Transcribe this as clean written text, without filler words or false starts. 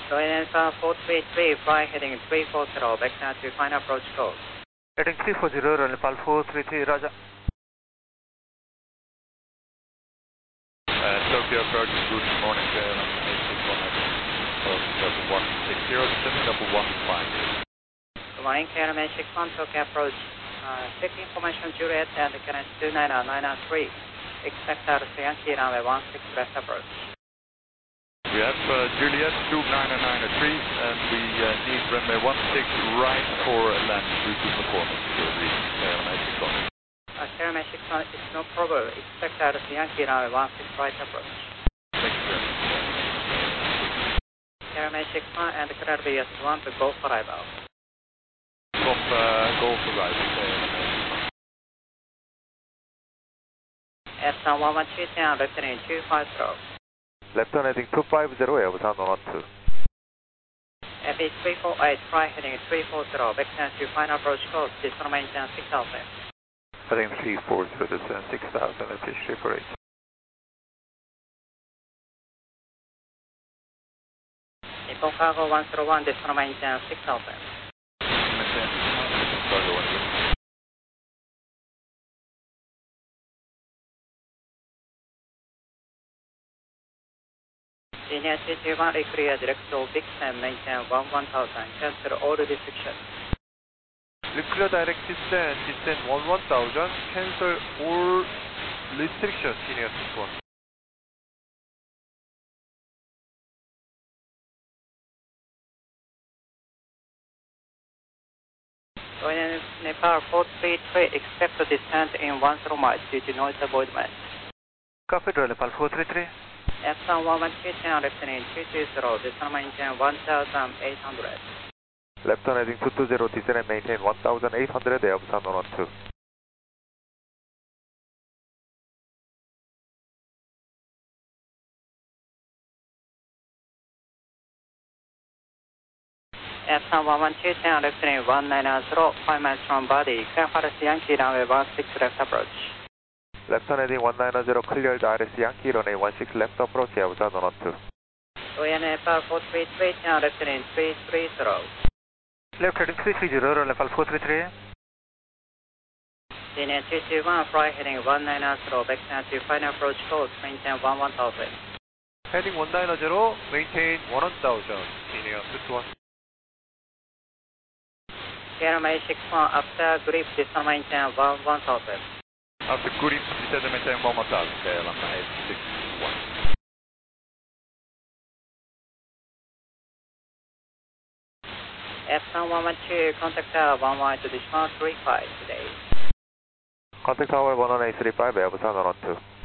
Join Alpha 433, fly heading 340, vector to final approach course. Heading 340, runway 433, Roger. Tokyo approach, good morning, Double 160, descending double 15. Good morning, KLM 61, Tokyo approach. Check information Juliet and current 29093. Expect RC Yankee runway 16 left approach. We have Juliet 29093 and we need runway 16 right for land due to performance reasons. KLM 61 is no problem. Expect RC Yankee runway 16 right approach. Thank you very much. KLM 61 and clear BS1 to Golf arrival. Golf arrival. S1 112, left heading 250. Left turn heading 250, Airbusan 112. FE 348, fly heading 340, vector to final approach course, descend maintain 6000. Heading 340, descend 6000, fish 348. Nippon Cargo 101, descend maintain 6000. Senior CT1 clear direct to Bixen, maintain 1000, cancel all restrictions. Clear direct descent 1000, cancel all restrictions, senior CT1. Join Nepal 433, expect descent in 10 miles due to noise avoidance. Copy, Nepal 433. F1 112, left heading 220, descend maintain 1800. Left turn heading 220, descend and maintain 1800, Airbusan 112. F1 112, left heading 190, 5 miles from body, clear for Yankee runway 16 left approach. Left turn heading 190, cleared RS Yankee, runway 16 left approach, Airbusan 112. Join Nepal 433, left heading 330. Left heading 330, runway 433. Senior 221, fly heading 190, vector to final approach course, maintain 1000. Heading 190, maintain 1000, senior 221. KLM 61, after grip, descend maintain 1000. After grip, descend maintain 1000, KLM 61. F1 112, contact tower 118 decimal 35 today. Contact tower 11835, Airbusan 112.